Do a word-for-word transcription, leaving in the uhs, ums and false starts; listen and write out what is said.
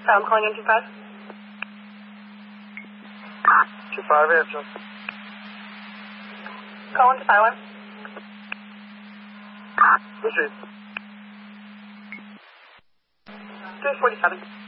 So I'm calling in two five. two five, answer. Call into silent. Proceed. three forty-seven.